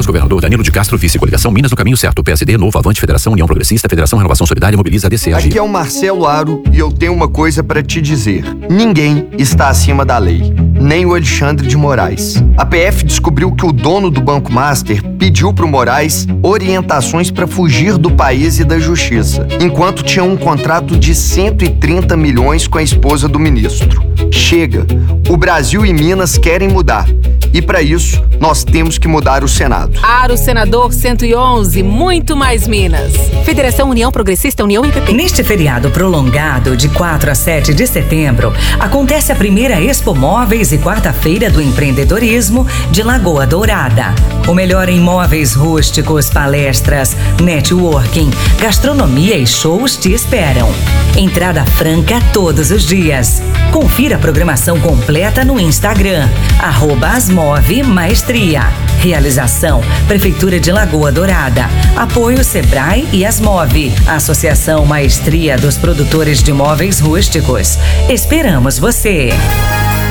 Governador Danilo de Castro, vice. Coligação Minas no caminho certo. PSD, Novo, Avante, Federação, União Progressista, Federação Renovação Solidária, Mobiliza, DC, AGI. Aqui é o Marcelo Aro e eu tenho uma coisa pra te dizer. Ninguém está acima da lei, nem o Alexandre de Moraes. A PF descobriu que o dono do Banco Master pediu pro Moraes orientações pra fugir do país e da justiça, enquanto tinha um contrato de 130 milhões com a esposa do ministro. Chega! O Brasil e Minas querem mudar. E para isso, nós temos que mudar o Senado. Aro Senador 111, muito mais Minas. Federação União Progressista, União e PP. Neste feriado prolongado de 4 a 7 de setembro, acontece a primeira Expo Móveis e quarta-feira do empreendedorismo de Lagoa Dourada. O melhor em móveis rústicos, palestras, networking, gastronomia e shows te esperam. Entrada franca todos os dias. Confira a programação completa no Instagram, @asmovemaestria. Realização: Prefeitura de Lagoa Dourada. Apoio Sebrae e Asmove, Associação Maestria dos Produtores de Móveis Rústicos. Esperamos você!